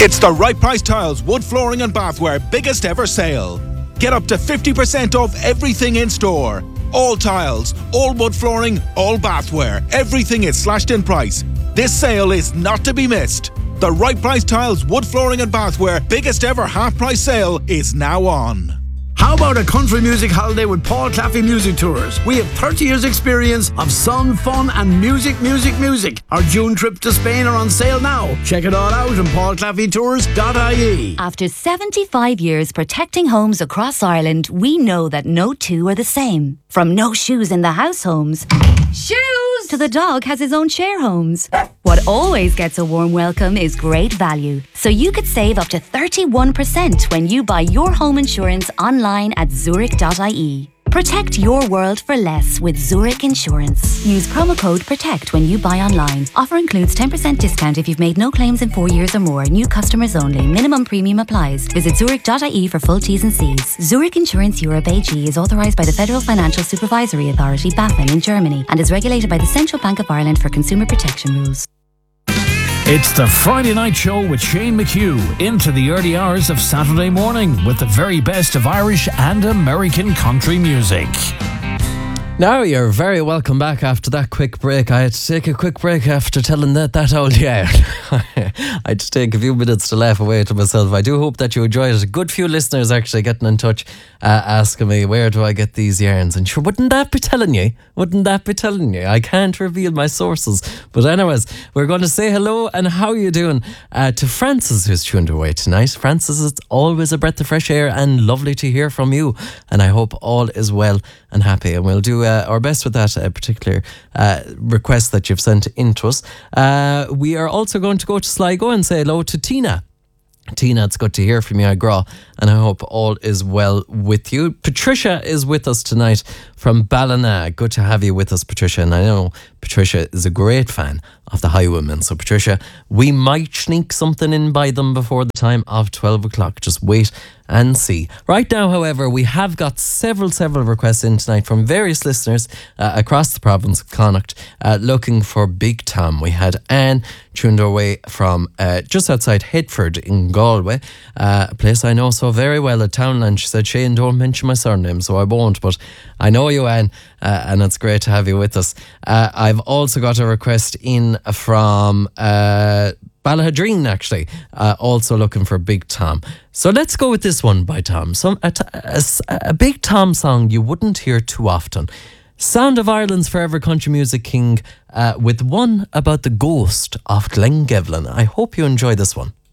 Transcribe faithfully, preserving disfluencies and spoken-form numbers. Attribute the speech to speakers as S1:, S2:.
S1: It's the Right Price Tiles wood flooring and bathware biggest ever sale. Get up to fifty percent off everything in store. All tiles, all wood flooring, all bathware. Everything is slashed in price. This sale is not to be missed. The Right Price Tiles wood flooring and bathware biggest ever half price sale is now on.
S2: How about a country music holiday with Paul Claffey Music Tours? We have thirty years experience of sun, fun and music, music, music. Our June trip to Spain are on sale now. Check it all out on paul claffey tours dot I E.
S3: After seventy-five years protecting homes across Ireland, we know that no two are the same. From no shoes in the house homes, shoes, to the dog has his own share homes. What always gets a warm welcome is great value. So you could save up to thirty-one percent when you buy your home insurance online at zurich dot I E. Protect your world for less with Zurich Insurance. Use promo code PROTECT when you buy online. Offer includes ten percent discount if you've made no claims in four years or more. New customers only. Minimum premium applies. Visit zurich dot I E for full T's and C's. Zurich Insurance Europe A G is authorised by the Federal Financial Supervisory Authority, BaFin, in Germany and is regulated by the Central Bank of Ireland for consumer protection rules.
S4: It's the Friday Night Show with Shane McHugh into the early hours of Saturday morning with the very best of Irish and American country music.
S5: Now you're very welcome back after that quick break. I had to take a quick break after telling that that old yeah. I had to take a few minutes to laugh away to myself. I do hope that you enjoyed it. A good few listeners actually getting in touch, uh, asking me where do I get these yarns, and sure, wouldn't that be telling you? Wouldn't that be telling you? I can't reveal my sources. But anyways, we're going to say hello and how you doing uh, to Francis, who's tuned away tonight. Francis, it's always a breath of fresh air and lovely to hear from you, and I hope all is well and happy, and we'll do uh, our best with that uh, particular uh, request that you've sent in to us. Uh, we are also going to go to Sligo and say hello to Tina. Tina, it's good to hear from you, I grow, and I hope all is well with you. Patricia is with us tonight from Ballina. Good to have you with us, Patricia, and I know Patricia is a great fan of the Highwaymen. So Patricia, we might sneak something in by them before the time of twelve o'clock. Just wait and see. Right now, however, we have got several, several requests in tonight from various listeners uh, across the province of Connacht uh, looking for Big Tom. We had Anne tuned our way from uh, just outside Headford in Galway, uh, a place I know so very well at Townland. She said, Shane, don't mention my surname, so I won't, but I know you, Anne, uh, and it's great to have you with us. Uh, I've also got a request in from uh, Ballahadreen, actually, uh, also looking for Big Tom. So let's go with this one by Tom. Some a, a, a Big Tom song you wouldn't hear too often. Sound of Ireland's forever country music king uh, with one about the ghost of Glengevlin. I hope you enjoy this one.